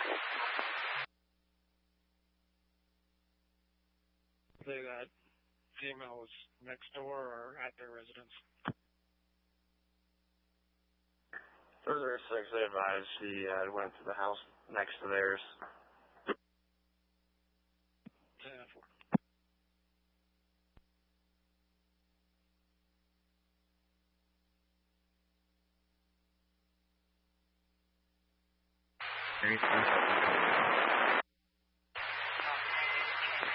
Say that female was next door or at their residence. Further 6, they advised she went to the house next to theirs. 10-4.